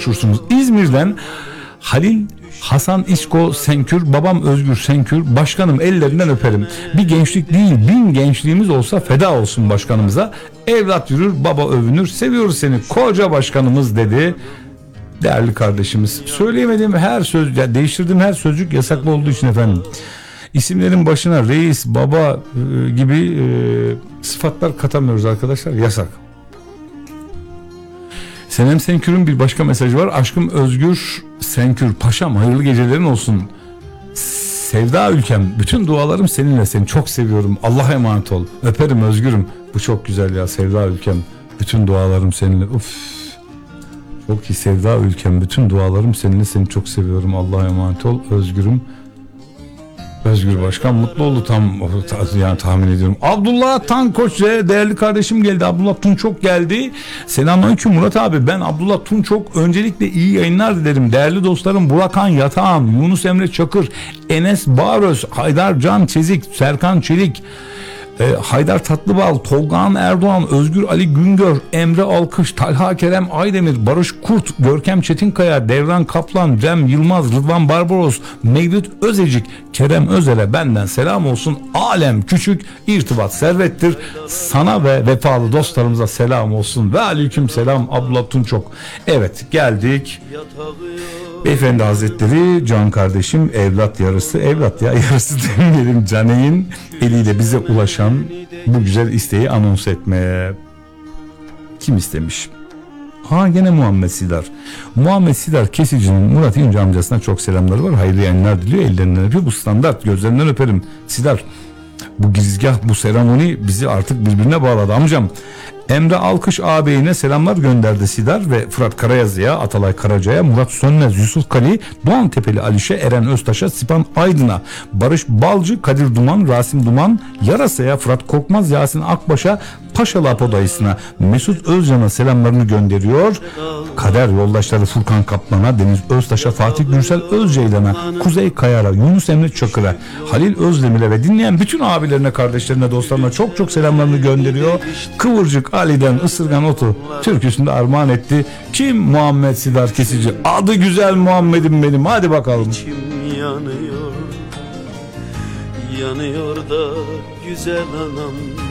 kavuşursunuz. İzmir'den Halil Hasan İsko Senkür, babam Özgür Senkür, başkanım ellerinden öperim. Bir gençlik değil 1000 gençliğimiz olsa feda olsun başkanımıza. Evlat yürür, baba övünür, seviyoruz seni koca başkanımız dedi. Değerli kardeşimiz, söyleyemediğim her söz, ya değiştirdiğim her sözcük yasaklı olduğu için efendim. İsimlerin başına reis, baba gibi sıfatlar katamıyoruz arkadaşlar, yasak. Senem Senkür'ün bir başka mesajı var. Aşkım Özgür Senkür, paşam hayırlı gecelerin olsun. Sevda ülkem, bütün dualarım seninle, seni çok seviyorum. Allah'a emanet ol. Öperim Özgür'üm. Bu çok güzel ya, sevda ülkem, bütün dualarım seninle. Uf. Çok iyi, sevda ülkem, bütün dualarım seninle, seni çok seviyorum. Allah'a emanet ol Özgür'üm. Özgür Başkan mutlu oldu yani tahmin ediyorum. Abdullah Tankoç, değerli kardeşim geldi. Abdullah Tunçok geldi. Selamünaleyküm Murat abi. Ben Abdullah Tunçok. Öncelikle iyi yayınlar dilerim. Değerli dostlarım Burakan Yatağan, Yunus Emre Çakır, Enes Bağröz, Haydar Can Çezik, Serkan Çelik, Haydar Tatlıbal, Tolgağan Erdoğan, Özgür Ali Güngör, Emre Alkış, Talha Kerem Aydemir, Barış Kurt, Görkem Çetinkaya, Devran Kaplan, Cem Yılmaz, Rıdvan Barbaros, Mevlüt Özecik, Kerem Özel'e benden selam olsun. Alem küçük, irtibat servettir. Sana ve vefalı dostlarımıza selam olsun. Ve aleyküm selam Abdullah Tunçok. Evet, geldik. Beyefendi Hazretleri, can kardeşim, evlat yarısı, evlat ya yarısı demeyelim, Caney'in eliyle bize ulaşan bu güzel isteği anons etmeye. Kim istemiş? Gene Muhammed Sidar. Muhammed Sidar Kesici'nin Murat İnce amcasına çok selamları var. Hayırlı yayınlar diliyor. Ellerinden öpüyor. Bu standart. Gözlerinden öperim. Sidar, bu girizgah, bu seremoni bizi artık birbirine bağladı amcam. Emre Alkış ağabeyine selamlar gönderdi Sidar ve Fırat Karayazı'ya, Atalay Karaca'ya, Murat Sönmez, Yusuf Kali, Doğan Tepeli Alişe, Eren Öztaş'a, Sipan Aydın'a, Barış Balcı, Kadir Duman, Rasim Duman, Yarasa'ya, Fırat Korkmaz, Yasin Akbaş'a, Paşalı Apo dayısına, Mesut Özcan'a selamlarını gönderiyor. Kader yoldaşları Furkan Kaplan'a, Deniz Öztaş'a, Fatih Gürsel Özceylan'a, Kuzey Kayar'a, Yunus Emre Çakır'a, Halil Özdemir'e ve dinleyen bütün abilerine, kardeşlerine, dostlarına çok çok selamlarını gönderiyor. Kıvırcık Ali'den Isırgan Otu türküsünde armağan etti. Kim? Muhammed Sidar Kesici. Adı güzel Muhammed'im benim. Hadi bakalım. İçim yanıyor, yanıyor da güzel anam.